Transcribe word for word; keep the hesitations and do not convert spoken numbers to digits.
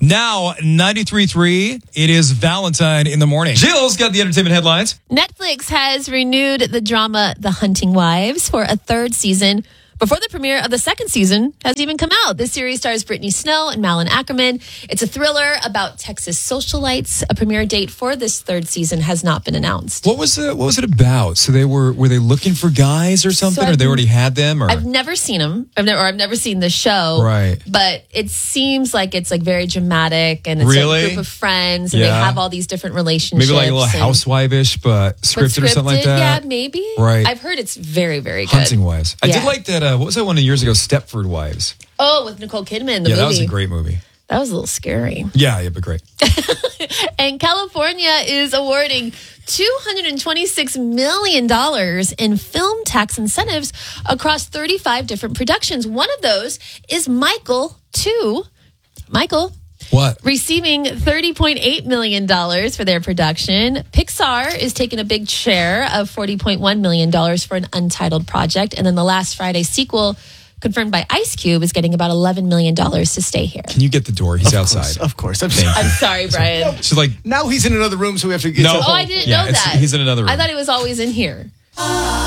Now, ninety-three point three, it is Valentine in the morning. Jill's got the entertainment headlines. Netflix has renewed the drama The Hunting Wives for a third season before the premiere of the second season has even come out. This series stars Brittany Snow and Malin Ackerman. It's a thriller about Texas socialites. A premiere date for this third season has not been announced. What was it? What was it about? So they were were they looking for guys or something, so or they already had them? Or I've never seen them. I've never, or I've never seen the show. Right. But it seems like it's like very dramatic, and it's really? like a group of friends, and yeah. they have all these different relationships. Maybe like a little housewife-ish, but scripted, but scripted or something like that. Yeah, maybe. Right. I've heard it's very, very good. Hunting Wives. I yeah. did like that. Uh, what was that one of years ago? Stepford Wives. Oh, with Nicole Kidman, the yeah, movie. that was a great movie. That was a little scary. Yeah, yeah, but great. And California is awarding two hundred twenty-six million dollars in film tax incentives across thirty-five different productions. One of those is Michael two. Michael. What? Receiving thirty point eight million dollars for their production. Pixar is taking a big share of forty point one million dollars for an untitled project. And then the Last Friday sequel, confirmed by Ice Cube, is getting about eleven million dollars to stay here. Can you get the door? He's of outside. Course, of course. I'm, I'm sorry, Brian. She's like, now he's in another room, so we have to get no. to Oh, I didn't yeah, know that. He's in another room. I thought he was always in here.